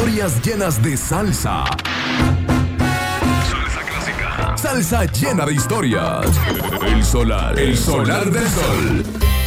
Historias llenas de salsa. Salsa clásica. Salsa llena de historias. El solar del sol.